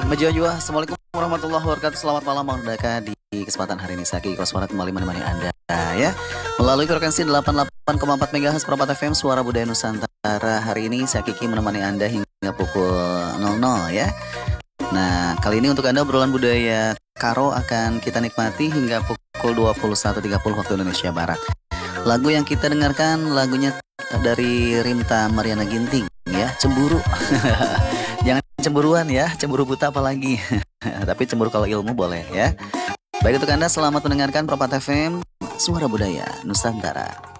Majua, Assalamualaikum warahmatullahi wabarakatuh. Selamat malam Bang Daka. Di kesempatan hari ini Saki Koswara kembali menemani Anda ya. Melalui frekuensi 88,4 MHz Permata FM Suara Budaya Nusantara. Hari ini Saki menemani Anda hingga pukul 00 ya. Nah, kali ini untuk Anda obrolan budaya Karo akan kita nikmati hingga pukul 21.30 waktu Indonesia Barat. Lagu yang kita dengarkan lagunya dari Rimta Mariana Ginting ya, Cemburu. Jangan cemburuan ya, cemburu buta apalagi. Tapi cemburu kalau ilmu boleh ya. Baik untuk Anda, selamat mendengarkan Permata FM Suara Budaya Nusantara.